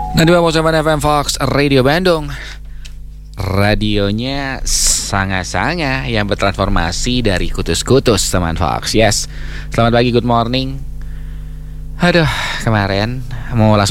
92.9 FM Fox Radio Bandung. Radionya sanga-sanga yang bertransformasi dari kutus-kutus teman Fox. Yes. Selamat pagi, good morning. Aduh, kemarin mau langsung